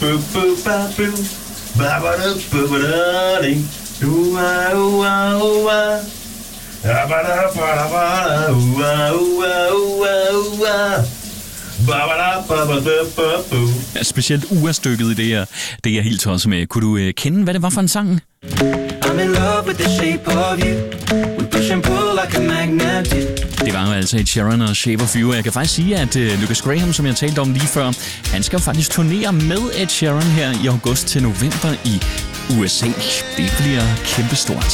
Ja, specielt ua-stykket i det her, det er jeg helt tosset med. Kunne du kende, hvad det var for en sang? I'm in love with the shape of you. We push and pull like a magnet do. Det var jo altså Ed Sheeran og Shape of You. Jeg kan faktisk sige, at Lucas Graham, som jeg talte om lige før, han skal jo faktisk turnere med Ed Sheeran her i august til november i USA. Det bliver kæmpestort.